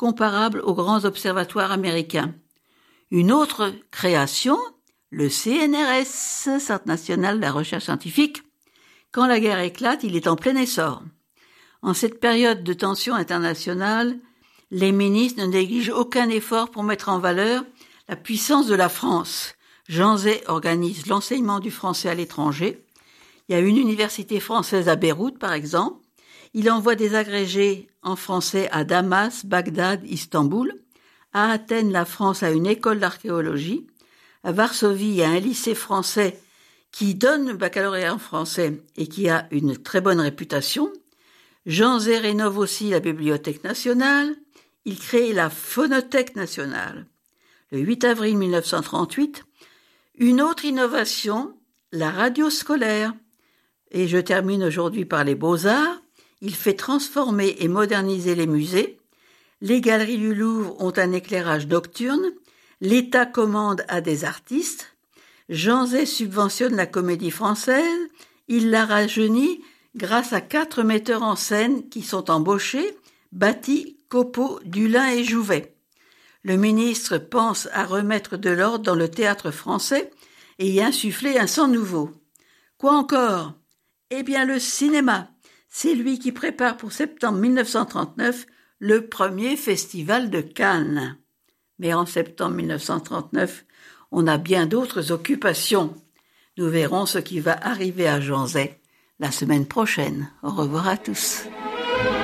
comparable aux grands observatoires américains. Une autre création, le CNRS, Centre national de la recherche scientifique. Quand la guerre éclate, il est en plein essor. En cette période de tension internationale, les ministres ne négligent aucun effort pour mettre en valeur la puissance de la France. Jean Zay organise l'enseignement du français à l'étranger. Il y a une université française à Beyrouth, par exemple. Il envoie des agrégés en français à Damas, Bagdad, Istanbul. À Athènes, la France a une école d'archéologie. À Varsovie, il y a un lycée français qui donne le baccalauréat en français et qui a une très bonne réputation. Jean Zay rénove aussi la Bibliothèque nationale. Il crée la Phonothèque nationale. Le 8 avril 1938, une autre innovation, la radio scolaire. Et je termine aujourd'hui par les Beaux-Arts. Il fait transformer et moderniser les musées. Les galeries du Louvre ont un éclairage nocturne. L'État commande à des artistes. Jean Zay subventionne la Comédie Française. Il la rajeunit grâce à 4 metteurs en scène qui sont embauchés, Batty, Copeau, Dulin et Jouvet. Le ministre pense à remettre de l'ordre dans le théâtre français et y insuffler un sang nouveau. Quoi encore ? Eh bien, le cinéma. C'est lui qui prépare pour septembre 1939 le premier festival de Cannes. Mais en septembre 1939, on a bien d'autres occupations. Nous verrons ce qui va arriver à Jean Zay la semaine prochaine. Au revoir à tous.